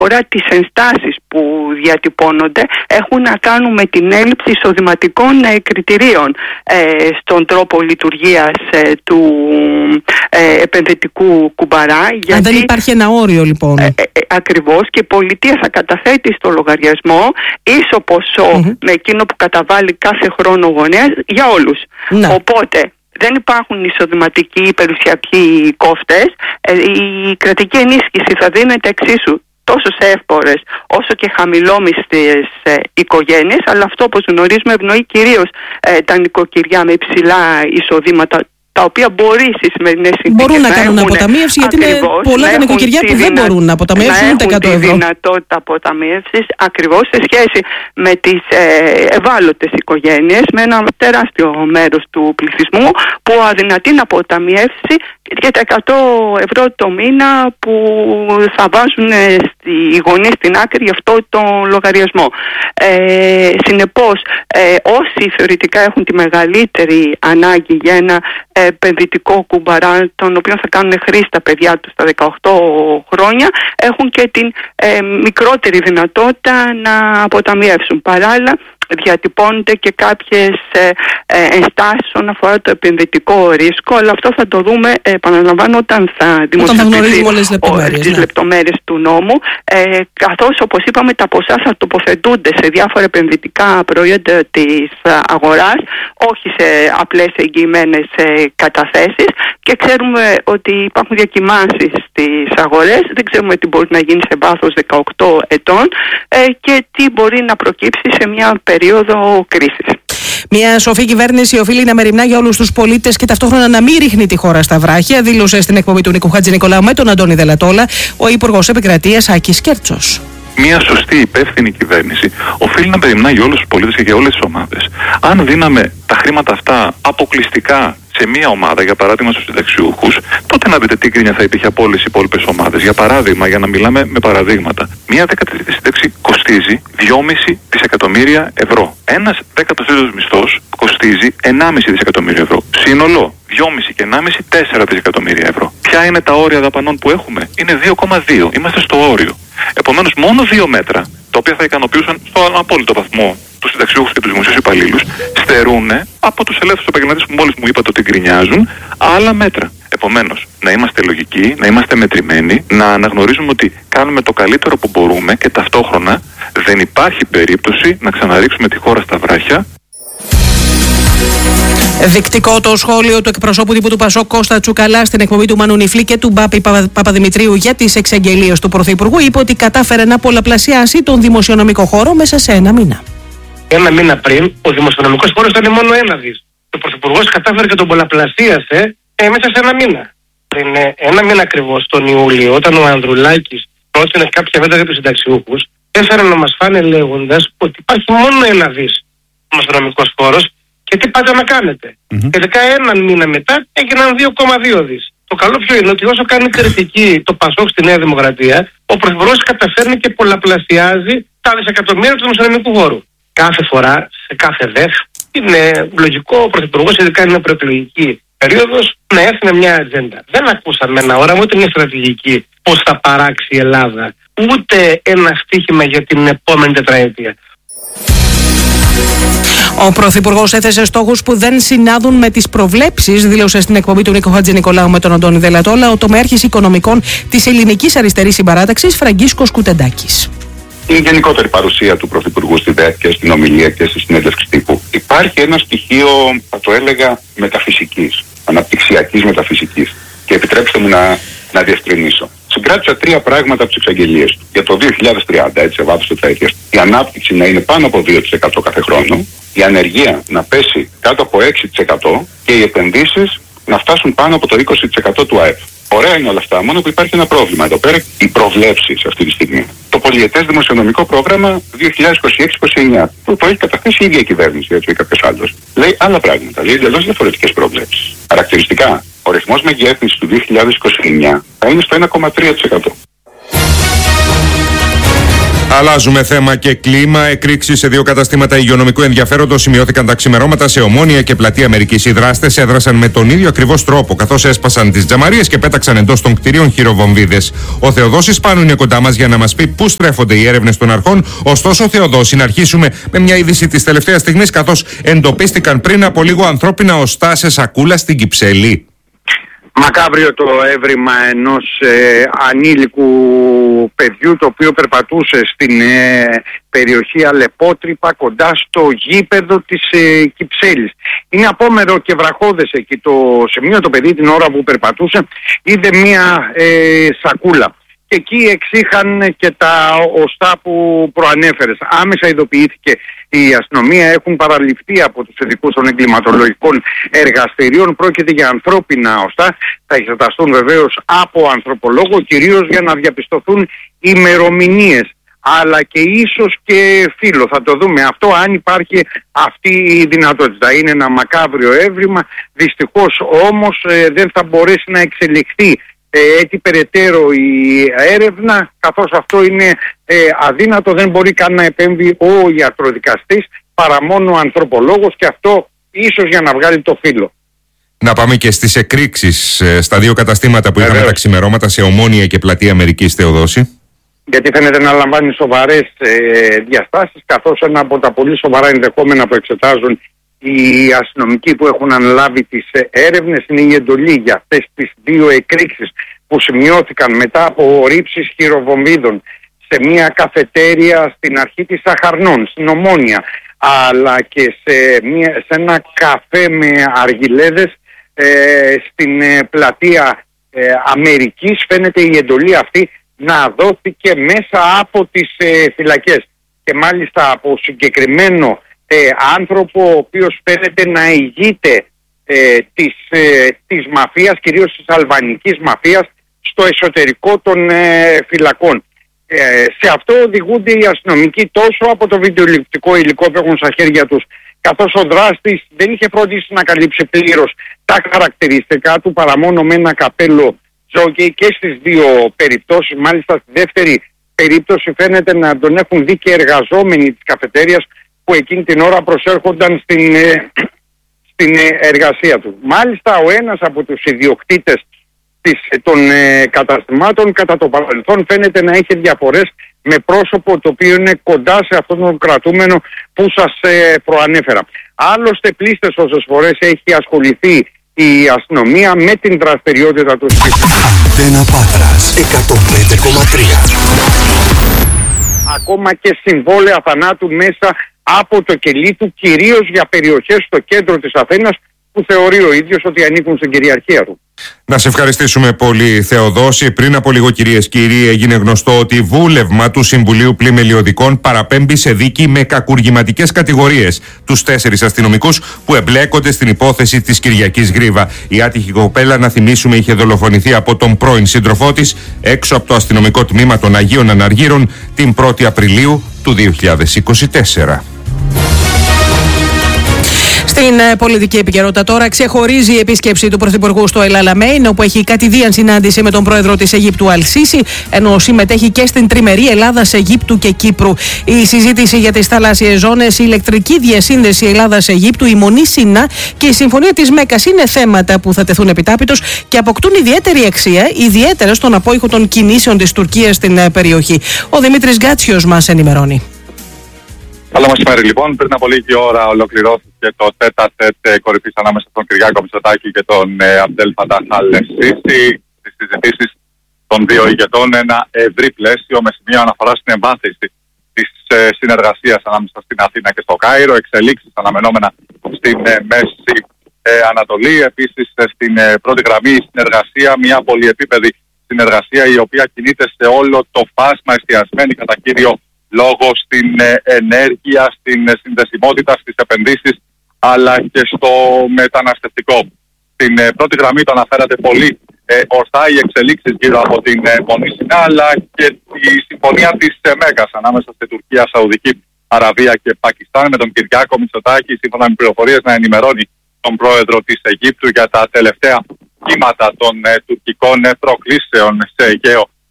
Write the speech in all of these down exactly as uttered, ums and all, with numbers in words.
αφορά τις ενστάσεις που διατυπώνονται έχουν να κάνουν με την έλλειψη εισοδηματικών ε, κριτηρίων ε, στον τρόπο λειτουργίας ε, του ε, επενδυτικού κουμπαρά. Γιατί, Αν δεν υπάρχει ένα όριο λοιπόν. Ε, ε, ακριβώς, και η πολιτεία θα καταθέτει στο λογαριασμό ίσο ποσό mm-hmm. με εκείνο που καταβάλει κάθε χρόνο γονέας για όλους. Να. Οπότε δεν υπάρχουν εισοδηματικοί ή περιουσιακοί κόφτες. Ε, η κρατική ενίσχυση θα δίνεται εξίσου τόσο σε εύπορες όσο και χαμηλόμισθες ε, οικογένειες, αλλά αυτό, όπως γνωρίζουμε, ευνοεί κυρίως ε, τα νοικοκυριά με υψηλά εισοδήματα, τα οποία μπορεί στις σημερινές συνθήκες μπορούν να, να κάνουν αποταμίευση, γιατί είναι πολλά τα νοικοκυριά που δεν μπορούν να αποταμιεύσουν ούτε εκατό ευρώ. Έχουν τη δυνατότητα αποταμίευσης ακριβώς σε σχέση με τις ε, ευάλωτες οικογένειες, με ένα τεράστιο μέρος του πληθυσμού που αδυνατεί να αποταμιεύσει για τα εκατό ευρώ το μήνα που θα βάζουν οι γονείς στην άκρη για αυτό το λογαριασμό. Ε, συνεπώς, ε, όσοι θεωρητικά έχουν τη μεγαλύτερη ανάγκη για ένα επενδυτικό κουμπαρά, τον οποίο θα κάνουν χρήση τα παιδιά τους στα δεκαοκτώ χρόνια, έχουν και την ε, μικρότερη δυνατότητα να αποταμιεύσουν. Παράλληλα, διατυπώνονται και κάποιες ε, ε, ενστάσεις όσον αφορά το επενδυτικό ρίσκο, αλλά αυτό θα το δούμε, ε, επαναλαμβάνω, όταν θα δημοσιοποιηθεί στις ναι. λεπτομέρειες του νόμου, ε, καθώς, όπως είπαμε, τα ποσά θα τοποθετούνται σε διάφορα επενδυτικά προϊόντα της αγοράς, όχι σε απλές εγγυημένες ε, καταθέσεις, και ξέρουμε ότι υπάρχουν διακυμάνσεις στις αγορές, δεν ξέρουμε τι μπορεί να γίνει σε βάθος δεκαοκτώ ετών ε, και τι μπορεί να προκύψει σε μια περίοδο κρίσης. Μια σοφή κυβέρνηση οφείλει να μεριμνά για όλους τους πολίτες και ταυτόχρονα να μην ρίχνει τη χώρα στα βράχια, δήλωσε στην εκπομπή του Νίκου Χατζηνικολάου με τον Αντώνη Δελατόλα ο Υπουργός Επικρατείας Άκης Κέρτσος. Μια σωστή υπεύθυνη κυβέρνηση οφείλει να μεριμνά για όλους τους πολίτες και για όλες τις ομάδες. Αν δίναμε τα χρήματα αυτά αποκλειστικά σε μία ομάδα, για παράδειγμα στους συνταξιούχους, τότε να δείτε τι κρίνια θα υπήρχε από όλες οι υπόλοιπες ομάδες. Για παράδειγμα, για να μιλάμε με παραδείγματα, μία δεκατρίτης σύνταξη κοστίζει δυόμισι δισεκατομμύρια ευρώ. Ένας δέκατος τρίτος μισθός κοστίζει ενάμισι δισεκατομμύρια ευρώ. Σύνολο δυόμισι και ενάμισι, τέσσερα δισεκατομμύρια ευρώ. Ποια είναι τα όρια δαπανών που έχουμε? Είναι δύο κόμμα δύο. Είμαστε στο όριο. Επομένως, μόνο δύο μέτρα, τα οποία θα ικανοποιούσαν στον απόλυτο βαθμό τους συνταξιούχους και τους δημοσίους υπαλλήλους, στερούν από τους ελεύθερους επαγγελματίες που μόλις μου είπατε ότι γκρινιάζουν άλλα μέτρα. Επομένως, να είμαστε λογικοί, να είμαστε μετρημένοι, να αναγνωρίζουμε ότι κάνουμε το καλύτερο που μπορούμε και ταυτόχρονα δεν υπάρχει περίπτωση να ξαναρίξουμε τη χώρα στα βράχια. Δεικτικό το σχόλιο του εκπροσώπου τύπου του Πασόκ Κώστα Τσουκαλά στην εκπομπή του Μανού Νιφλή και του Μπάπη Παπαδημητρίου για τις εξαγγελίες του Πρωθυπουργού. Είπε ότι κατάφερε να πολλαπλασιάσει τον δημοσιονομικό χώρο μέσα σε ένα μήνα. Ένα μήνα πριν, ο δημοσιονομικός χώρος ήταν μόνο ένα δις. Ο Πρωθυπουργός κατάφερε και τον πολλαπλασίασε ε, μέσα σε ένα μήνα. Πριν ε, ένα μήνα ακριβώς, τον Ιούλιο, όταν ο Ανδρουλάκης πρότεινε κάποια μέτρα για τους συνταξιούχους, έφεραν να μας φάνε λέγοντας ότι υπάρχει μόνο ένα δις δημοσιονομικός χώρος και τι πάτε να κάνετε. Mm-hmm. Και δεκαένα μήνα μετά έγιναν δύο κόμμα δύο δις. Το καλό ποιο είναι ότι όσο κάνει κριτική το Πασόκ στη Νέα Δημοκρατία, ο Πρωθυπουργός καταφέρνει και πολλαπλασιάζει τα δισεκατομμύρια του δημοσιονομικού χώρου. Κάθε φορά, σε κάθε ΔΕΧ, είναι λογικό ο Πρωθυπουργός, ειδικά είναι μια προεκλογική περίοδος, να έθνε μια ατζέντα. Δεν ακούσαμε ένα όραμα, ούτε μια στρατηγική πώς θα παράξει η Ελλάδα, ούτε ένα στίχημα για την επόμενη τετραετία. Ο Πρωθυπουργός έθεσε στόχους που δεν συνάδουν με τις προβλέψεις, δήλωσε στην εκπομπή του Νίκο Χατζηνικολάου με τον Αντώνη Δελατόλα ο τομέαρχης οικονομικών της Ελληνικής Αριστερής Συμπαράταξης Φραγκίσκος Κουτεντάκης. Η γενικότερη παρουσία του Πρωθυπουργού στη ΔΕΚ και στην ομιλία και στη συνέντευξη τύπου. Υπάρχει ένα στοιχείο, θα το έλεγα, μεταφυσικής, αναπτυξιακής μεταφυσικής. Και επιτρέψτε μου να, να διευκρινίσω. Συγκράτησα τρία πράγματα από τις εξαγγελίες του. Για το δύο χιλιάδες τριάντα, έτσι, σε βάθος τετραετίας. Η ανάπτυξη να είναι πάνω από δύο τοις εκατό κάθε χρόνο, η ανεργία να πέσει κάτω από έξι τοις εκατό και οι επενδύσεις να φτάσουν πάνω από το είκοσι τοις εκατό του ΑΕΠ. Ωραία είναι όλα αυτά, μόνο που υπάρχει ένα πρόβλημα εδώ πέρα, οι προβλέψεις αυτή τη στιγμή. Το πολυετές δημοσιονομικό πρόγραμμα δύο χιλιάδες είκοσι έξι είκοσι εννιά, που το έχει καταθέσει η ίδια κυβέρνηση, έτσι, ή κάποιος άλλος, λέει άλλα πράγματα, λέει εντελώς διαφορετικές προβλέψεις. Χαρακτηριστικά, ο ρυθμός μεγέθυνσης του δύο χιλιάδες είκοσι εννιά θα είναι στο ένα κόμμα τρία τοις εκατό. Αλλάζουμε θέμα και κλίμα. Εκρήξεις σε δύο καταστήματα υγειονομικού ενδιαφέροντος σημειώθηκαν τα ξημερώματα σε Ομόνια και Πλατεία Αμερικής. Οι δράστες έδρασαν με τον ίδιο ακριβώς τρόπο, καθώς έσπασαν τις τζαμαρίες και πέταξαν εντός των κτηρίων χειροβομβίδες. Ο Θεοδόσης Πάνου είναι κοντά μας για να μας πει πού στρέφονται οι έρευνες των αρχών. Ωστόσο, Θεοδόση, να αρχίσουμε με μια είδηση της τελευταίας στιγμής, καθώς εντοπίστηκαν πριν από λίγο ανθρώπινα οστά σε σακούλα στην Κυψέλη. Μακάβριο το έβριμα ενός ε, ανήλικου παιδιού, το οποίο περπατούσε στην ε, περιοχή Αλεπότρυπα κοντά στο γήπεδο της ε, Κυψέλης. Είναι απόμερο και βραχώδες εκεί το σημείο. Το παιδί την ώρα που περπατούσε είδε μία ε, σακούλα. Και εκεί εξήχαν και τα οστά που προανέφερες. Άμεσα ειδοποιήθηκε η αστυνομία, έχουν παραληφθεί από τους ειδικούς των εγκληματολογικών εργαστηρίων. Πρόκειται για ανθρώπινα οστά, θα εξεταστούν βεβαίως από ανθρωπολόγο, κυρίως για να διαπιστωθούν ημερομηνίες, αλλά και ίσως και φύλλο. Θα το δούμε αυτό, αν υπάρχει αυτή η δυνατότητα. Είναι ένα μακάβριο έβριμα, δυστυχώς όμως ε, δεν θα μπορέσει να εξελιχθεί έτσι περαιτέρω η έρευνα, καθώς αυτό είναι ε, αδύνατο. Δεν μπορεί καν να επέμβει ο ιατροδικαστής, παρά μόνο ο ανθρωπολόγος, και αυτό ίσως για να βγάλει το φύλλο. Να πάμε και στις εκρήξεις ε, στα δύο καταστήματα που είχαμε Βεβαίως. τα ξημερώματα σε Ομόνια και Πλατεία Αμερικής, Θεοδόση. Γιατί φαίνεται να λαμβάνει σοβαρές ε, διαστάσεις, καθώς ένα από τα πολύ σοβαρά ενδεχόμενα που εξετάζουν οι αστυνομικοί που έχουν αναλάβει τις έρευνες είναι η εντολή για αυτές τις δύο εκρήξεις που σημειώθηκαν μετά από ρήψεις χειροβομβίδων σε μια καφετέρια στην αρχή της Σαχαρνών, στην Ομόνια, αλλά και σε, μια, σε ένα καφέ με αργιλέδες ε, στην ε, πλατεία ε, Αμερικής. Φαίνεται η εντολή αυτή να δόθηκε μέσα από τις ε, φυλακές, και μάλιστα από συγκεκριμένο Ε, άνθρωπο ο οποίος φαίνεται να ηγείται ε, της, ε, της μαφίας, κυρίως της αλβανικής μαφίας, στο εσωτερικό των ε, φυλακών. Ε, σε αυτό οδηγούνται οι αστυνομικοί τόσο από το βιντεοληπτικό υλικό που έχουν στα χέρια τους, καθώς ο δράστης δεν είχε φροντίσει να καλύψει πλήρως τα χαρακτηριστικά του, παρά μόνο με ένα καπέλο τζόκι, και στις δύο περιπτώσεις. Μάλιστα στη δεύτερη περίπτωση φαίνεται να τον έχουν δει και εργαζόμενοι της καφετέριας, που εκείνη την ώρα προσέρχονταν στην, ε, στην ε, εργασία του. Μάλιστα ο ένας από τους ιδιοκτήτες της, των ε, καταστημάτων κατά το παρελθόν φαίνεται να έχει διαφορές με πρόσωπο το οποίο είναι κοντά σε αυτόν τον κρατούμενο που σας ε, προανέφερα. Άλλωστε πλήστες όσες φορές έχει ασχοληθεί η αστυνομία με την δραστηριότητα του σπίτου. Αντένα Πάτρας εκατόν πέντε κόμμα τρία. Ακόμα και συμβόλαια θανάτου μέσα από το κελί του, κυρίως για περιοχές στο κέντρο της Αθήνας που θεωρεί ο ίδιος ότι ανήκουν στην κυριαρχία του. Να σε ευχαριστήσουμε πολύ, Θεοδόση. Πριν από λίγο, κυρίες και κύριοι, έγινε γνωστό ότι βούλευμα του Συμβουλίου Πλημελιωδικών παραπέμπει σε δίκη με κακουργηματικές κατηγορίες τους τέσσερις αστυνομικούς που εμπλέκονται στην υπόθεση της Κυριακής Γρίβα. Η άτυχη κοπέλα, να θυμίσουμε, είχε δολοφονηθεί από τον πρώην σύντροφό της έξω από το αστυνομικό τμήμα των Αγίων Αναργύρων την πρώτη Απριλίου του δύο χιλιάδες είκοσι τέσσερα. Στην ε, πολιτική επικαιρότητα τώρα, ξεχωρίζει η επίσκεψη του Πρωθυπουργού στο El Alamein, όπου έχει κατηδίαν συνάντηση με τον πρόεδρο της Αιγύπτου Αλ-Σίση, ενώ συμμετέχει και στην τριμερή Ελλάδας, Αιγύπτου και Κύπρου. Η συζήτηση για τις θαλάσσιες ζώνες, η ηλεκτρική διασύνδεση Ελλάδας-Αιγύπτου, η Μονή Σινά και η Συμφωνία της Μέκας είναι θέματα που θα τεθούν επιτάπητος και αποκτούν ιδιαίτερη αξία, ιδιαίτερα στον απόϊχο των κινήσεων της Τουρκίας στην ε, περιοχή. Ο Δημήτρης Γκάτσιος μας ενημερώνει. Καλό μεσημέρι, λοιπόν. Πριν από λίγη ώρα ολοκληρώθηκε το τέτα τέτ κορυφής ανάμεσα στον Κυριάκο Μητσοτάκη και τον ε, Αμπτέλ Φατάχ Αλ-Σίση. Στις συζητήσεις των δύο ηγετών, ένα ευρύ πλαίσιο με σημείο αναφορά στην εμβάθυνση της ε, συνεργασίας ανάμεσα στην Αθήνα και στο Κάιρο, εξελίξεις αναμενόμενα στην ε, Μέση ε, Ανατολή. Επίσης, ε, στην ε, πρώτη γραμμή η συνεργασία, μια πολυεπίπεδη συνεργασία η οποία κινείται σε όλο το φάσμα, εστιασμένη κατά κύριο λόγω στην ενέργεια, στην συνδεσιμότητα, στις επενδύσεις, αλλά και στο μεταναστευτικό. Στην πρώτη γραμμή το αναφέρατε πολύ ε, ορθά οι εξελίξεις γύρω από την ε, Μονή Σινά, αλλά και η συμφωνία της ε, Μέκας ανάμεσα στη Τουρκία, Σαουδική Αραβία και Πακιστάν, με τον Κυριάκο Μητσοτάκη, σύμφωνα με πληροφορίες, να ενημερώνει τον πρόεδρο της Αιγύπτου για τα τελευταία κύματα των ε, τουρκικών ε, προκλήσεων σε Αιγαίο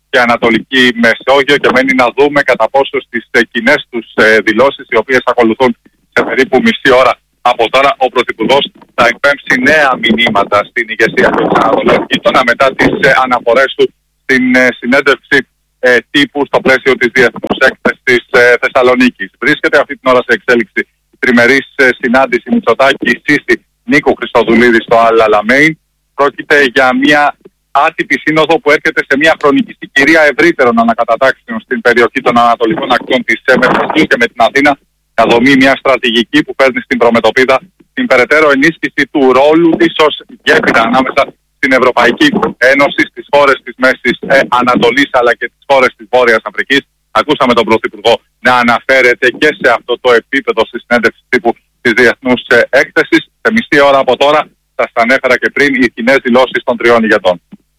και Ανατολική Μεσόγειο και μένει να δούμε κατά πόσο στις κοινές τους δηλώσεις, οι οποίες ακολουθούν σε περίπου μισή ώρα από τώρα, ο Πρωθυπουργός θα εκπέμψει νέα μηνύματα στην ηγεσία του Ανατολικού Γείτονα μετά τις αναφορές του στην συνέντευξη ε, τύπου στο πλαίσιο της Διεθνούς Έκθεσης ε, Θεσσαλονίκης. Βρίσκεται αυτή την ώρα σε εξέλιξη η τριμερής ε, συνάντηση Μητσοτάκη-Σίση Νίκου Χριστοδουλίδη στο Αλ-Αλαμέιν. Πρόκειται για μια άτυπη σύνοδο που έρχεται σε μια χρονική συγκυρία ευρύτερων ανακατατάξεων στην περιοχή των Ανατολικών Ακτών της Μεσογείου και με την Αθήνα να δομεί μια στρατηγική που παίρνει στην προμετωπίδα την περαιτέρω ενίσχυση του ρόλου της ως γέφυρα ανάμεσα στην Ευρωπαϊκή Ένωση, στις χώρες της Μέσης ε, Ανατολής αλλά και τις χώρες της Βόρειας Αφρικής. Ακούσαμε τον Πρωθυπουργό να αναφέρεται και σε αυτό το επίπεδο στη συνέντευξη τύπου της Διεθνούς ε, Έκθεσης. Σε μισή ώρα από τώρα, σας τα ανέφερα και πριν, οι κοινές δηλώσεις των τριών ηγετών.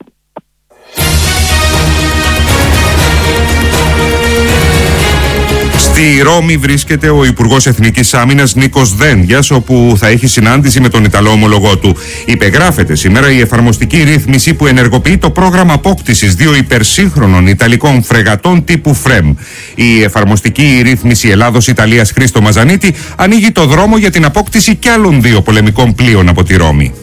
Στη Ρώμη βρίσκεται ο Υπουργός Εθνικής Άμυνας Νίκος Δένδιας, όπου θα έχει συνάντηση με τον Ιταλό ομολογό του. Υπεγράφεται σήμερα η εφαρμοστική ρύθμιση που ενεργοποιεί το πρόγραμμα απόκτησης δύο υπερσύγχρονων Ιταλικών φρεγατών τύπου ΦΡΕΜ. Η εφαρμοστική ρύθμιση Ελλάδος-Ιταλίας Χρήστο Μαζανίτη ανοίγει το δρόμο για την απόκτηση κι άλλων δύο πολεμικών πλοίων από τη Ρώμη.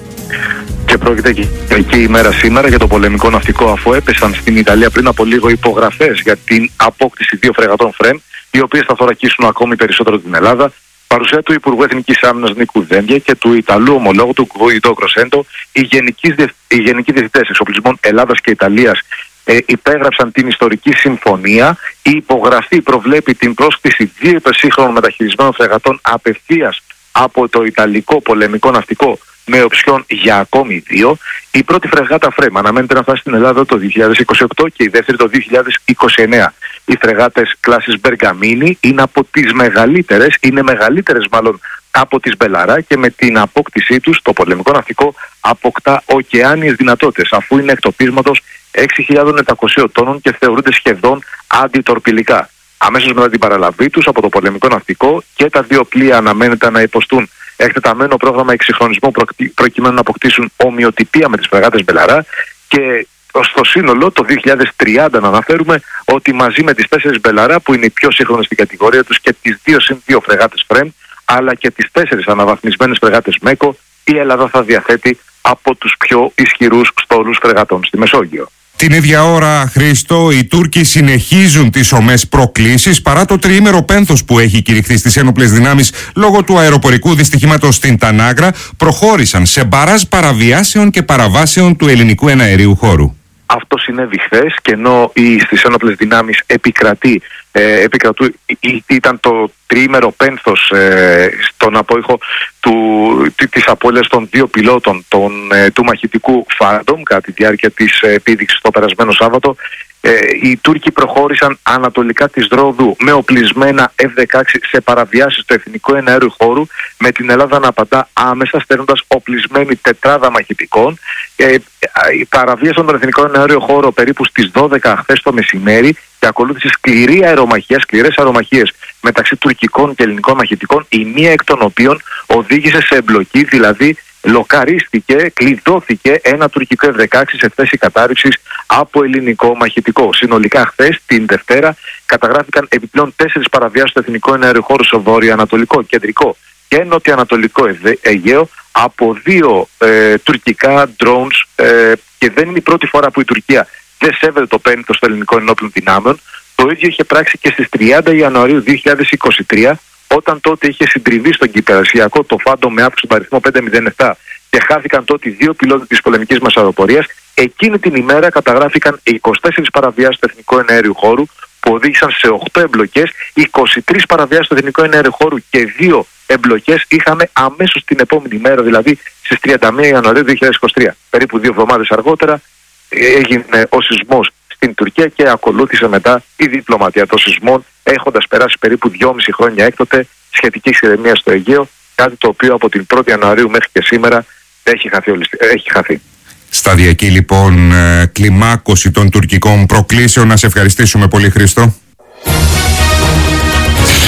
Και πρόκειται και η ημέρα σήμερα για το πολεμικό ναυτικό, αφού έπεσαν στην Ιταλία πριν από λίγο υπογραφές για την απόκτηση δύο φρεγατών ΦΡΕΜ, οι οποίες θα θωρακίσουν ακόμη περισσότερο την Ελλάδα. Παρουσία του Υπουργού Εθνικής Άμυνας Νίκου Δένδια και του Ιταλού ομολόγου του Γκουίντο Κροσέντο, οι γενικοί, οι γενικοί διευθυντές εξοπλισμών Ελλάδας και Ιταλίας ε, υπέγραψαν την ιστορική συμφωνία. Η υπογραφή προβλέπει την πρόσκληση δύο υπερσύγχρονων μεταχειρισμένων φρεγατών απευθείας από το Ιταλικό πολεμικό ναυτικό με οψιόν για ακόμη δύο. Η πρώτη φρεγάτα ΦΡΕΜ αναμένεται να φτάσει στην Ελλάδα το δύο χιλιάδες είκοσι οκτώ και η δεύτερη το δύο χιλιάδες είκοσι εννέα. Οι φρεγάτες κλάσης Μπεργαμίνη είναι από τις μεγαλύτερες, είναι μεγαλύτερες μάλλον από τις Μπελαρά, και με την απόκτησή τους το πολεμικό ναυτικό αποκτά ωκεάνιες δυνατότητες, αφού είναι εκτοπίσματος έξι χιλιάδες επτακόσιων τόνων και θεωρούνται σχεδόν αντιτορπιλικά. Αμέσως μετά την παραλαβή τους από το πολεμικό ναυτικό και τα δύο πλοία αναμένεται να υποστούν εκτεταμένο πρόγραμμα εξυγχρονισμού προκειμένου να αποκτήσουν ομοιοτυπία με τις φρεγάτες Μπελαρά, και στο σύνολο το δύο χιλιάδες τριάντα να αναφέρουμε ότι μαζί με τις τέσσερις Μπελαρά, που είναι οι πιο σύγχρονες στην κατηγορία τους, και τις δύο συν δύο φρεγάτες ΦΡΕΜ, αλλά και τις τέσσερις αναβαθμισμένες φρεγάτες ΜΕΚΟ, η Ελλάδα θα διαθέτει από τους πιο ισχυρούς στόλους φρεγατών στη Μεσόγειο. Την ίδια ώρα, Χρήστο, οι Τούρκοι συνεχίζουν τις ομές προκλήσεις παρά το τριήμερο πένθος που έχει κηρυχθεί στις ένοπλες δυνάμεις λόγω του αεροπορικού δυστυχήματος στην Τανάγρα. Προχώρησαν σε μπαράζ παραβιάσεων και παραβάσεων του ελληνικού εναερίου χώρου. Αυτό συνέβη χθες, και ενώ στις ένοπλες δυνάμεις επικρατεί, ε, επικρατού, ήταν το τριήμερο πένθος ε, στον απόϊχο του, της απώλειας των δύο πιλότων των, ε, του μαχητικού Phantom κατά τη διάρκεια της ε, επίδειξης το περασμένο Σάββατο. Ε, οι Τούρκοι προχώρησαν ανατολικά της Ρόδου με οπλισμένα εφ δεκαέξι σε παραβιάσεις του εθνικού εναέριου χώρου, με την Ελλάδα να απαντά άμεσα στέλνοντας οπλισμένη τετράδα μαχητικών. Ε, η παραβίαση των εθνικών εναέριο χώρο περίπου στις δώδεκα χθες το μεσημέρι, και ακολούθησε σκληρή αερομαχία, σκληρές αερομαχίες μεταξύ τουρκικών και ελληνικών μαχητικών, η μία εκ των οποίων οδήγησε σε εμπλοκή, δηλαδή λοκαρίστηκε, κλειδώθηκε ένα τουρκικό εφ δεκαέξι σε θέση κατάρριψης από ελληνικό μαχητικό. Συνολικά χθες, την Δευτέρα, καταγράφηκαν επιπλέον τέσσερις παραβιάσεις στο εθνικό εναέριο χώρο στο βορειοανατολικό, κεντρικό και νοτιοανατολικό Αιγαίο από δύο ε, τουρκικά drones, ε, και δεν είναι η πρώτη φορά που η Τουρκία δεν σέβεται το πένθος των ελληνικών ενόπλων δυνάμεων. Το ίδιο είχε πράξει και στις τριάντα Ιανουαρίου δύο χιλιάδες είκοσι τρία, όταν τότε είχε συντριβεί στον κυπερασιακό το Phantom με αύξηση του αριθμό πεντακόσια επτά και χάθηκαν τότε δύο πιλότοι της πολεμικής μας αεροπορίας. Εκείνη την ημέρα καταγράφηκαν είκοσι τέσσερις παραβιάσεις του εθνικού εναέριου χώρου που οδήγησαν σε οκτώ εμπλοκές, είκοσι τρεις παραβιάσεις του εθνικού εναέριου χώρου και δύο εμπλοκές είχαμε αμέσως την επόμενη μέρα, δηλαδή στις τριάντα μία Ιανουαρίου δύο χιλιάδες είκοσι τρία. Περίπου δύο εβδομάδες αργότερα έγινε ο σεισμός στην Τουρκία και ακολούθησε μετά η διπλωματία των σεισμών, έχοντας περάσει περίπου δυόμιση χρόνια έκτοτε σχετική ηρεμία στο Αιγαίο, κάτι το οποίο από την πρώτη Ιανουαρίου μέχρι και σήμερα έχει χαθεί. Έχει χαθεί. Σταδιακή λοιπόν κλιμάκωση των τουρκικών προκλήσεων. Να σε ευχαριστήσουμε πολύ, Χρήστο.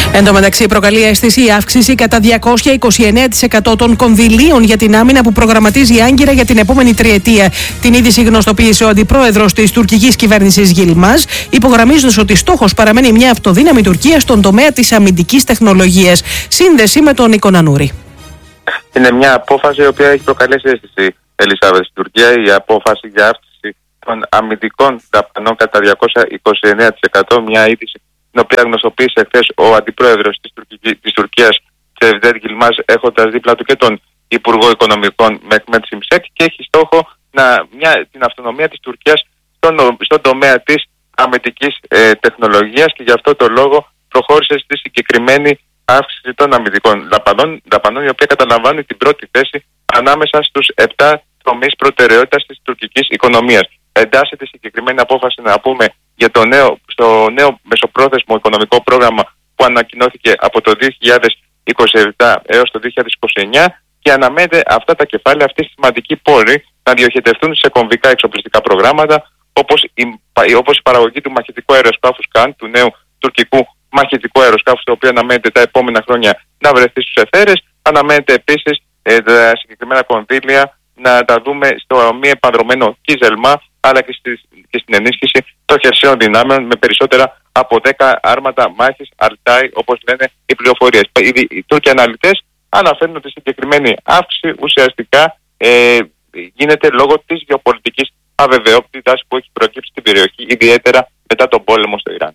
Εν τω μεταξύ, προκαλεί αίσθηση η αύξηση κατά διακόσια είκοσι εννέα τοις εκατό των κονδυλίων για την άμυνα που προγραμματίζει η Άγκυρα για την επόμενη τριετία. Την είδηση γνωστοποίησε ο αντιπρόεδρος της τουρκικής κυβέρνησης Γιλμάζ, υπογραμμίζοντας ότι στόχος παραμένει μια αυτοδύναμη Τουρκία στον τομέα της αμυντικής τεχνολογίας. Σύνδεση με τον Νίκο Νανούρη. Είναι μια απόφαση η οποία έχει προκαλέσει αίσθηση, Ελισάβετ, στην Τουρκία, η απόφαση για αύξηση των αμυντικών δαπανών κατά διακόσια είκοσι εννέα τοις εκατό, μια είδηση την οποία γνωστοποίησε χθες ο αντιπρόεδρος της, Τουρκική, της Τουρκίας, Cevdet Yilmaz, έχοντας δίπλα του και τον Υπουργό Οικονομικών Mehmet Şimşek, και έχει στόχο να, μια, την αυτονομία της Τουρκίας στον, στον τομέα της αμυντικής ε, τεχνολογίας, και γι' αυτό το λόγο προχώρησε στη συγκεκριμένη αύξηση των αμυντικών δαπανών, δαπανών, η οποία καταλαμβάνει την πρώτη θέση ανάμεσα στους επτά τομείς προτεραιότητας της τουρκικής οικονομίας. Εντάσσεται συγκεκριμένη απόφαση, να πούμε, για το νέο, στο νέο μεσοπρόθεσμο οικονομικό πρόγραμμα που ανακοινώθηκε από το δύο χιλιάδες είκοσι επτά έως το δύο χιλιάδες είκοσι εννέα, και αναμένεται αυτά τα κεφάλαια, αυτοί οι σημαντικοί πόροι, να διοχετευτούν σε κομβικά εξοπλιστικά προγράμματα, όπως η, όπως η παραγωγή του μαχητικού αεροσκάφους Καν, του νέου τουρκικού μαχητικού αεροσκάφους, το οποίο αναμένεται τα επόμενα χρόνια να βρεθεί στους εθέρες. Αναμένεται επίσης ε, τα συγκεκριμένα κονδύλια να τα δούμε στο μη επανδρομένο Κίζελμα, αλλά και, στη, και στην ενίσχυση των χερσαίων δυνάμεων με περισσότερα από δέκα άρματα μάχης, Αλτάι, όπως λένε οι πληροφορίες. Οι, οι Τούρκοι αναλυτές αναφέρουν ότι η συγκεκριμένη αύξηση ουσιαστικά ε, γίνεται λόγω της γεωπολιτικής αβεβαιότητας που έχει προκύψει στην περιοχή, ιδιαίτερα μετά τον πόλεμο στο Ιράν.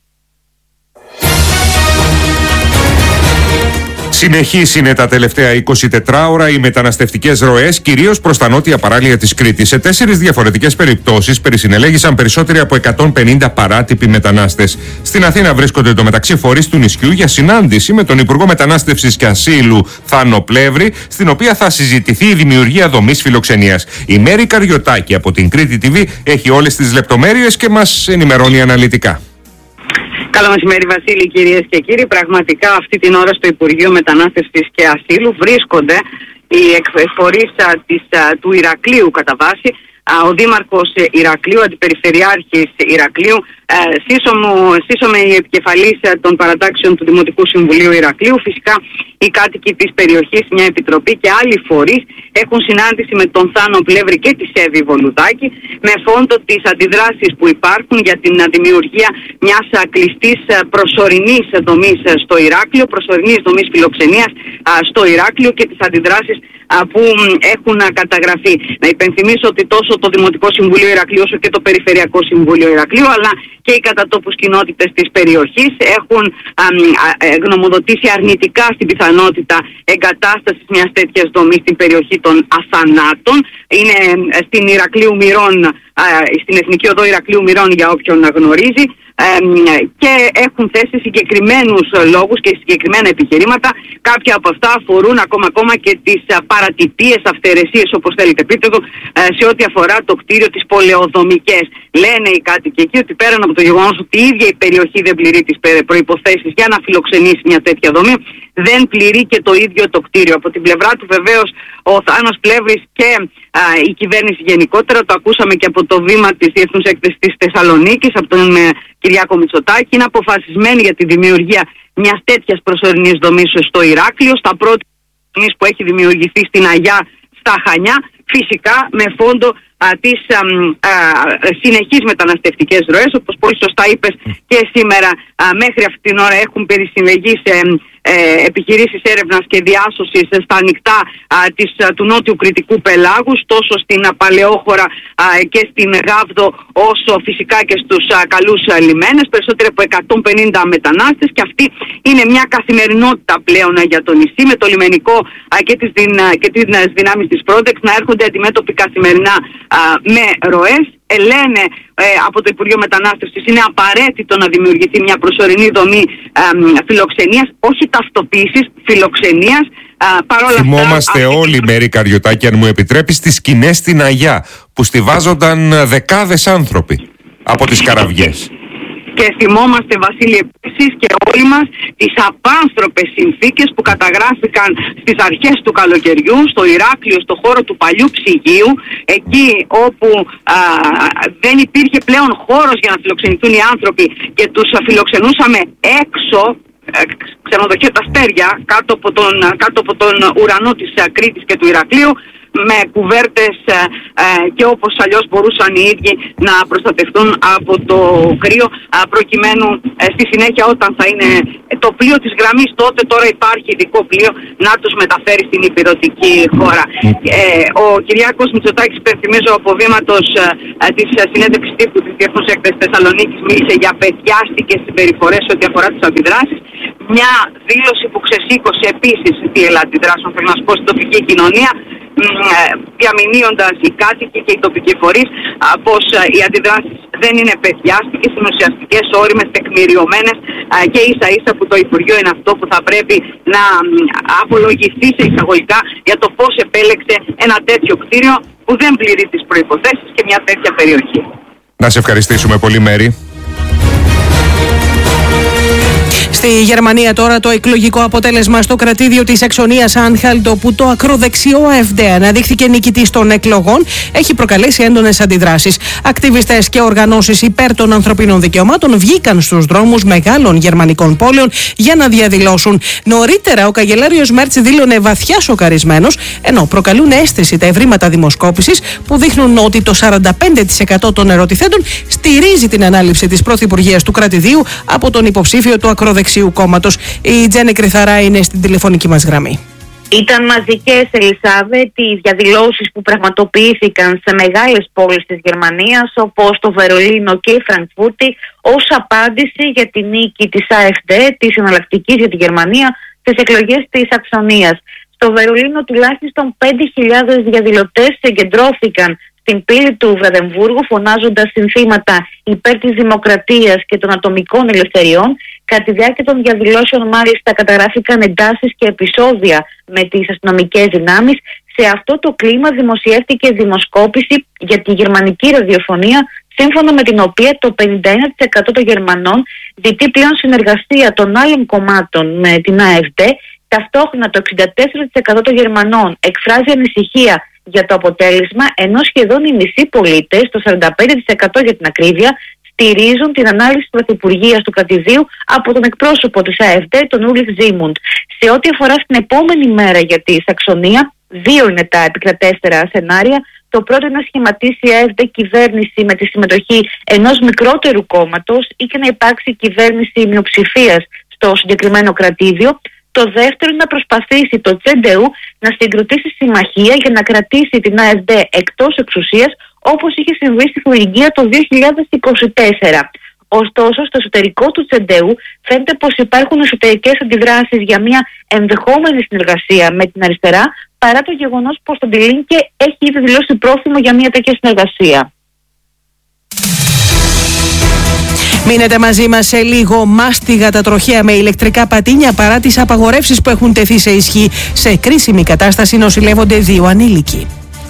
Συνεχής είναι τα τελευταία εικοσιτετρά ώρα οι μεταναστευτικές ροές, κυρίως προς τα νότια παράλια της Κρήτης. Σε τέσσερις διαφορετικές περιπτώσεις περισυνελέγησαν περισσότεροι από εκατόν πενήντα παράτυποι μετανάστες. Στην Αθήνα βρίσκονται εντωμεταξύ φορείς του νησιού για συνάντηση με τον Υπουργό Μετανάστευσης και Ασύλου Θάνο Πλεύρη, στην οποία θα συζητηθεί η δημιουργία δομής φιλοξενίας. Η Μέρη Καριωτάκη από την Κρήτη τι βι έχει όλες τις λεπτομέρειες και μας ενημερώνει αναλυτικά. Καλό μεσημέρι, Βασίλη, κυρίες και κύριοι. Πραγματικά αυτή την ώρα στο Υπουργείο Μετανάστευσης και Ασύλου βρίσκονται οι εκφορείς του Ηρακλείου κατά βάση, ο Δήμαρχος Ηρακλείου, Αντιπεριφερειάρχης Ηρακλείου, σύσσωμε η επικεφαλής των παρατάξεων του Δημοτικού Συμβουλίου Ηρακλείου, φυσικά οι κάτοικοι της περιοχής, μια επιτροπή και άλλοι φορείς έχουν συνάντηση με τον Θάνο Πλεύρη και τη Εύη Βολουδάκη με φόντο τις αντιδράσεις που υπάρχουν για την δημιουργία μιας κλειστής προσωρινής δομής στο Ηράκλειο, προσωρινής δομής φιλοξενίας στο Ηράκλειο, και τις αντιδράσεις που έχουν καταγραφεί. Να υπενθυμίσω ότι τόσο το Δημοτικό Συμβούλιο Ηρακλείου όσο και το Περιφερειακό Συμβούλιο Ηρακλείου, αλλά και οι κατατόπους κοινότητες της περιοχής έχουν α, α, γνωμοδοτήσει αρνητικά στην πιθανότητα εγκατάστασης μιας τέτοιας δομής στην περιοχή των Αθανάτων. Είναι στην Ηρακλείου Μυρών, α, στην Εθνική Οδό Ηρακλείου Μυρών, για όποιον γνωρίζει. Ε, και έχουν θέσει συγκεκριμένους λόγους και συγκεκριμένα επιχειρήματα. Κάποια από αυτά αφορούν ακόμα, ακόμα και τις παρατυπίες, αυθαιρεσίες, όπως θέλετε πείτε το, σε ό,τι αφορά το κτίριο της Πολεοδομικές. Λένε οι κάτοικοι εκεί ότι πέραν από το γεγονός ότι η ίδια η περιοχή δεν πληρεί τις προϋποθέσεις για να φιλοξενήσει μια τέτοια δομή, δεν πληρεί και το ίδιο το κτίριο. Από την πλευρά του βεβαίως ο Θάνος Πλεύρης και α, η κυβέρνηση γενικότερα, το ακούσαμε και από το βήμα της Διεθνούς Έκθεσης της Θεσσαλονίκης, από τον ε, Κυριάκο Μητσοτάκη, είναι αποφασισμένοι για τη δημιουργία μιας τέτοιας προσωρινής δομής στο Ηράκλειο, στα πρώτη δομής που έχει δημιουργηθεί στην Αγιά στα Χανιά, φυσικά με φόντο α, τις α, α, συνεχείς μεταναστευτικές ροές, όπως πολύ σωστά είπες και σήμερα, α, μέχρι αυτή την ώρα έχουν περισυλλεγεί σε ε, επιχειρήσεις έρευνας και διάσωσης στα ανοιχτά α, της, α, του νότιου Κρητικού πελάγους, τόσο στην α, Παλαιόχώρα α, και στην Γάβδο, όσο φυσικά και στους α, καλούς α, λιμένες, περισσότεροι από εκατόν πενήντα μετανάστες, και αυτή είναι μια καθημερινότητα πλέον α, για το νησί, με το λιμενικό α, και τις, δυνα, και τις δυνάμεις της Frontex να έρχονται αντιμέτωποι καθημερινά α, με ροές. Ε, λένε ε, από το Υπουργείο Μετανάστευσης είναι απαραίτητο να δημιουργηθεί μια προσωρινή δομή ε, φιλοξενίας, όχι ταυτοποίησης, φιλοξενίας. Ε, Θυμόμαστε αυτά, όλοι, αυτή... Μέρη Καριωτάκη, αν μου επιτρέπεις, τις σκηνές στην Αγιά που στιβάζονταν δεκάδες άνθρωποι από τις καραβιές. Και θυμόμαστε, Βασίλη, επίσης και όλοι μας τις απάνθρωπες συνθήκες που καταγράφηκαν στις αρχές του καλοκαιριού στο Ηράκλειο, στο χώρο του παλιού ψυγείου, εκεί όπου α, δεν υπήρχε πλέον χώρος για να φιλοξενηθούν οι άνθρωποι και τους φιλοξενούσαμε έξω, ξενοδοχείο Τα Αστέρια κάτω από τον, κάτω από τον ουρανό της Κρήτης και του Ηρακλείου, με κουβέρτες ε, ε, και όπως αλλιώς μπορούσαν οι ίδιοι να προστατευτούν από το κρύο, ε, προκειμένου ε, στη συνέχεια, όταν θα είναι το πλοίο της γραμμής, τότε τώρα υπάρχει ειδικό πλοίο να τους μεταφέρει στην υπηρετική χώρα. Ε, ο Κυριάκος Μητσοτάκης, υπενθυμίζω από βήματος ε, ε, της συνέντευξης τύπου της Διεθνούς Έκθεσης Θεσσαλονίκης, μίλησε για παιδιάστικες συμπεριφορές ό,τι αφορά τις αντιδράσεις. Μια δήλωση που ξεσήκωσε επίσης τι αντιδράσεων, θέλω να σου πω, στην τοπική κοινωνία, διαμηνύοντας οι κάτοικοι και οι τοπικοί φορείς πως οι αντιδράσεις δεν είναι παιδιάστικες, είναι ουσιαστικές, όριμες, τεκμηριωμένες και ίσα ίσα που το Υπουργείο είναι αυτό που θα πρέπει να απολογηθεί σε εισαγωγικά για το πώς επέλεξε ένα τέτοιο κτίριο που δεν πληρεί τις προϋποθέσεις και μια τέτοια περιοχή. Να σε ευχαριστήσουμε πολύ, Μέρη. Στη Γερμανία τώρα το εκλογικό αποτέλεσμα στο κρατήδιο της Αξονίας Άνχαλτ, όπου το ακροδεξιό ΑεφΝΤ αναδείχθηκε νικητής των εκλογών, έχει προκαλέσει έντονες αντιδράσεις. Ακτιβιστές και οργανώσεις υπέρ των ανθρωπίνων δικαιωμάτων βγήκαν στους δρόμους μεγάλων γερμανικών πόλεων για να διαδηλώσουν. Νωρίτερα ο καγκελάριος Μέρτς δήλωνε βαθιά σοκαρισμένος, ενώ προκαλούν αίσθηση τα ευρήματα δημοσκόπησης που δείχνουν ότι το σαράντα πέντε τοις εκατό των ερωτηθέντων στηρίζει την ανάληψη της πρωθυπουργίας του κρατηδίου από τον υποψήφιο του ακροδεξιού κόμματος. Η Τζέννη Κρυθαρά είναι στην τηλεφωνική μας γραμμή. Ήταν μαζικές, Ελισάβετ, οι διαδηλώσεις που πραγματοποιήθηκαν σε μεγάλες πόλεις της Γερμανίας, όπως το Βερολίνο και η Φραγκφούρτη, ως απάντηση για τη νίκη της ΑεφΝΤ, της εναλλακτικής για τη Γερμανία, στις εκλογές της Αξονίας. Στο Βερολίνο τουλάχιστον πέντε χιλιάδες διαδηλωτές συγκεντρώθηκαν στην πύλη του Βραδεμβούργου, φωνάζοντας συνθήματα υπέρ της δημοκρατίας και των ατομικών ελευθεριών. Κατά τη διάρκεια των διαδηλώσεων, μάλιστα, καταγράφηκαν εντάσεις και επεισόδια με τις αστυνομικές δυνάμεις. Σε αυτό το κλίμα δημοσιεύτηκε δημοσκόπηση για τη γερμανική ραδιοφωνία, σύμφωνα με την οποία το πενήντα ένα τοις εκατό των Γερμανών ζητεί πλέον συνεργασία των άλλων κομμάτων με την ΑεφΝΤ. Ταυτόχρονα το εξήντα τέσσερα τοις εκατό των Γερμανών εκφράζει ανησυχία για το αποτέλεσμα, ενώ σχεδόν οι μισοί πολίτες, το σαράντα πέντε τοις εκατό για την ακρίβεια, στηρίζουν την ανάλυση της πρωθυπουργίας του κρατηδίου από τον εκπρόσωπο της ΑεφΝΤ, τον Ούλριχ Ζίμουντ. Σε ό,τι αφορά στην επόμενη μέρα για τη Σαξονία, δύο είναι τα επικρατέστερα σενάρια. Το πρώτο είναι να σχηματίσει η ΑεφΝΤ κυβέρνηση με τη συμμετοχή ενός μικρότερου κόμματος ή και να υπάρξει κυβέρνηση μειοψηφίας στο συγκεκριμένο κρατήδιο. Το δεύτερο είναι να προσπαθήσει το τσεντεού να συγκροτήσει συμμαχία για να κρατήσει την ΑεφΝΤ εκτός εξουσίας, όπως είχε συμβεί στη Θουριγκία το δύο χιλιάδες είκοσι τέσσερα. Ωστόσο, στο εσωτερικό του τσεντεού φαίνεται πως υπάρχουν εσωτερικές αντιδράσεις για μια ενδεχόμενη συνεργασία με την αριστερά, παρά το γεγονός πως το Ντιλίνκε έχει ήδη δηλώσει πρόθυμο για μια τέτοια συνεργασία. Μείνετε μαζί μας σε λίγο. Μάστιγα τα τροχαία με ηλεκτρικά πατίνια παρά τις απαγορεύσεις που έχουν τεθεί σε ισχύ. Σε κρίσιμη κατάσταση νοσηλεύονται δύο ανήλικοι.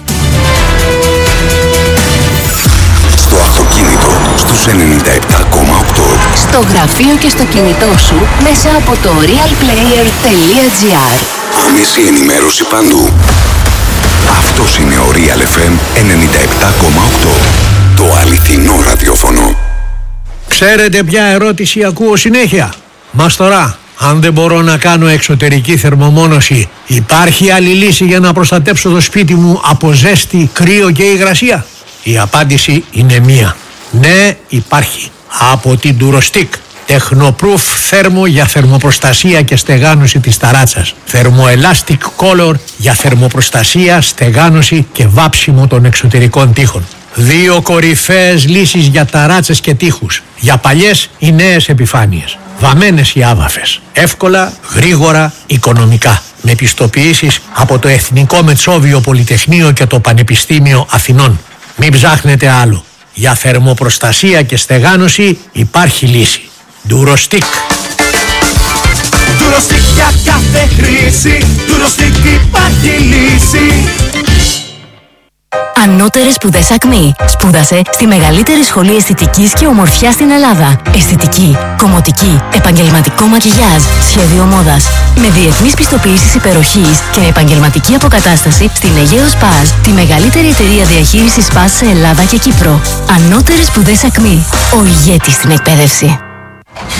Στο αυτοκίνητο στους ενενήντα επτά κόμμα οκτώ. Στο γραφείο και στο κινητό σου μέσα από το real player τελεία gr. Άμεση ενημέρωση παντού. Αυτός είναι ο Real εφ εμ ενενήντα επτά κόμμα οκτώ. Το αληθινό ραδιόφωνο. Ξέρετε ποια ερώτηση ακούω συνέχεια? Μας τώρα, αν δεν μπορώ να κάνω εξωτερική θερμομόνωση, υπάρχει άλλη λύση για να προστατέψω το σπίτι μου από ζέστη, κρύο και υγρασία? Η απάντηση είναι μία. Ναι, υπάρχει. Από την Durostick. Technoproof θέρμο για θερμοπροστασία και στεγάνωση της ταράτσας. Thermoelastic Color για θερμοπροστασία, στεγάνωση και βάψιμο των εξωτερικών τοίχων. Δύο κορυφαίες λύσεις για ταράτσες και τοίχους. Για παλιές ή νέες επιφάνειες. Βαμμένες ή άβαφες. Εύκολα, γρήγορα, οικονομικά. Με πιστοποιήσεις από το Εθνικό Μετσόβιο Πολυτεχνείο και το Πανεπιστήμιο Αθηνών. Μην ψάχνετε άλλο. Για θερμοπροστασία και στεγάνωση υπάρχει λύση. Durostick. Durostick για κάθε χρήση. Durostick υπάρχει λύση. Ανώτερες σπουδές ΑΚΜΗ. Σπούδασε στη μεγαλύτερη σχολή αισθητικής και ομορφιάς στην Ελλάδα. Αισθητική, κομμωτική, επαγγελματικό μακιγιάζ, σχέδιο μόδας. Με διεθνείς πιστοποιήσεις υπεροχής και επαγγελματική αποκατάσταση στην Αιγαίο Σπαζ, τη μεγαλύτερη εταιρεία διαχείρισης Σπαζ σε Ελλάδα και Κύπρο. Ανώτερες σπουδές ΑΚΜΗ. Ο ηγέτης στην εκπαίδευση. Στο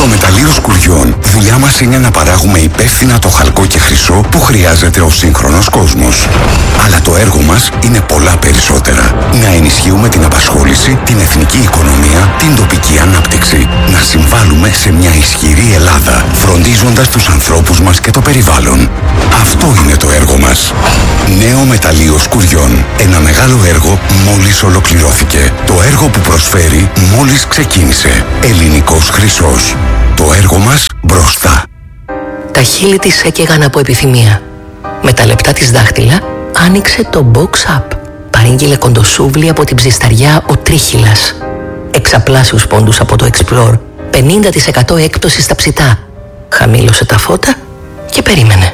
Στο μεταλλείο Σκουριών, δουλειά μας είναι να παράγουμε υπεύθυνα το χαλκό και χρυσό που χρειάζεται ο σύγχρονος κόσμος. Αλλά το έργο μας είναι πολλά περισσότερα. Να ενισχύουμε την απασχόληση, την εθνική οικονομία, την τοπική ανάπτυξη. Να συμβάλλουμε σε μια ισχυρή Ελλάδα, φροντίζοντας τους ανθρώπους μας και το περιβάλλον. Αυτό είναι το έργο μας. Νέο μεταλλείο Σκουριών. Ένα μεγάλο έργο μόλις ολοκληρώθηκε. Το έργο που προσφέρει μόλις ξεκίνησε. Ελληνικός χρυσός. Το έργο μας μπροστά. Τα χείλη της έκαιγαν από επιθυμία. Με τα λεπτά της δάχτυλα άνοιξε το Box Up. Παρήγγειλε κοντοσούβλι από την ψισταριά ο Τρίχυλας. Εξαπλάσιους πόντους από το Explore. πενήντα τοις εκατό έκπτωση στα ψητά. Χαμήλωσε τα φώτα και περίμενε.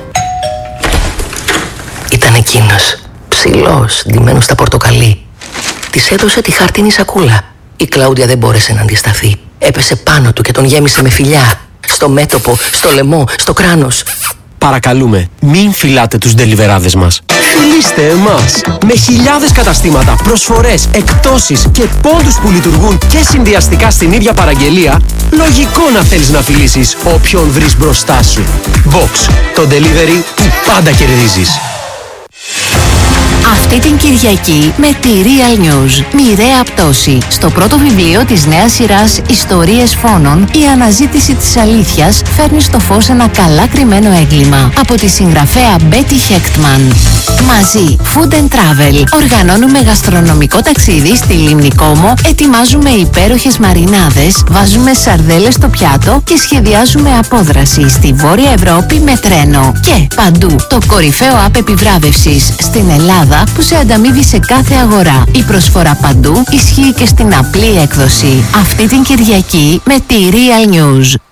Ήταν εκείνος, ψηλός, ντυμένος στα πορτοκαλί. Της έδωσε τη χάρτινη σακούλα. Η Κλάουδια δεν μπόρεσε να αντισταθεί. Έπεσε πάνω του και τον γέμισε με φιλιά. Στο μέτωπο, στο λαιμό, στο κράνος. Παρακαλούμε, μην φυλάτε τους ντελιβεράδες μας. Φιλήστε εμάς! Με χιλιάδες καταστήματα, προσφορές, εκπτώσεις και πόντους που λειτουργούν και συνδυαστικά στην ίδια παραγγελία, λογικό να θέλεις να φιλήσεις όποιον βρεις μπροστά σου. Box, το delivery που πάντα κερδίζεις. Αυτή την Κυριακή με τη Real News. Μοιραία πτώση. Στο πρώτο βιβλίο της νέας σειράς Ιστορίες Φόνων, η αναζήτηση της αλήθειας φέρνει στο φως ένα καλά κρυμμένο έγκλημα. Από τη συγγραφέα Μπέτι Χέκτμαν. Μαζί, Food and Travel. Οργανώνουμε γαστρονομικό ταξίδι στη Λίμνη Κόμο, ετοιμάζουμε υπέροχες μαρινάδες, βάζουμε σαρδέλες στο πιάτο και σχεδιάζουμε απόδραση στη Βόρεια Ευρώπη με τρένο. Και παντού, το κορυφαίο app επιβράβευσης στην Ελλάδα που σε ανταμείβει σε κάθε αγορά. Η προσφορά παντού ισχύει και στην απλή έκδοση. Αυτή την Κυριακή με τη Real News.